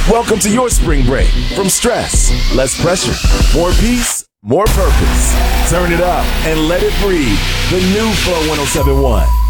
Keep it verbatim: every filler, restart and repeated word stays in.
Welcome to your spring break. From stress, less pressure, more peace, more purpose. Turn it up and let it breathe. The new Flow one oh seven point one.